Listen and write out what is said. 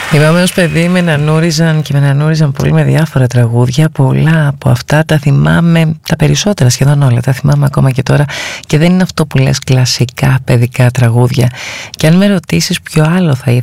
Θυμάμαι ως παιδί με ανανούριζαν πολύ με διάφορα τραγούδια. Πολλά από αυτά τα θυμάμαι, τα περισσότερα σχεδόν όλα τα θυμάμαι ακόμα και τώρα. Και δεν είναι αυτό που λες κλασικά παιδικά τραγούδια. Και αν με ρωτήσεις ποιο άλλο θα